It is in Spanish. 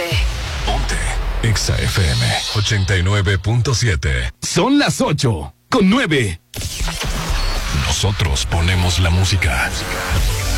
Ponte. Exa FM 89.7. Son las 8:09. Nosotros ponemos la música.